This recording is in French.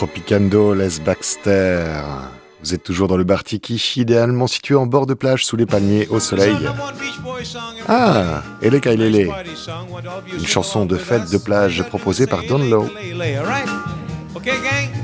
Tropicando, Les Baxter. Vous êtes toujours dans le bar Tiki, idéalement situé en bord de plage sous les palmiers au soleil. Ah, Ele Kailele, une chanson de fête de plage proposée par Don Lowe. Okay, gang?